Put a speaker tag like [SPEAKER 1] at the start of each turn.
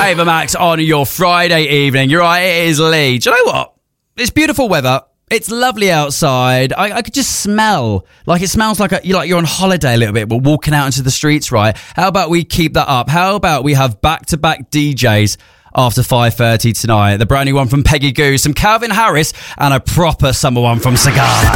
[SPEAKER 1] Ava Max on your Friday evening. You're right, it is Lee. Do you know what? It's beautiful weather. It's lovely outside. I could just smell, like it smells like you're on holiday a little bit. We're walking out into the streets, right? How about we keep that up? How about we have back-to-back DJs after 5:30 tonight? The brand new one from Peggy Goo, some Calvin Harris, and a proper summer one from Sigala.